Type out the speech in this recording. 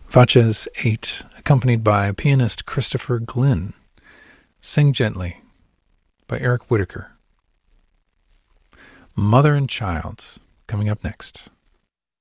Vaches 8, accompanied by pianist Christopher Glynn. Sing Gently by Eric Whitacre. Mother and Child, coming up next.